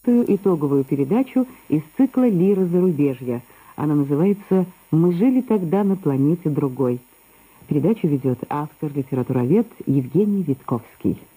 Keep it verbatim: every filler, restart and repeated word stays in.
итоговую передачу из цикла «Лира зарубежья». Она называется «Мы жили тогда на планете другой». Передачу ведет автор, литературовед Евгений Витковский.